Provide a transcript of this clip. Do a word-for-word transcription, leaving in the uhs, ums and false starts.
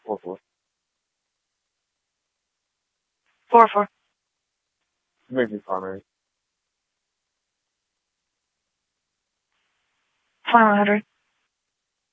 four four. Four four. Make me primary. Twenty one hundred.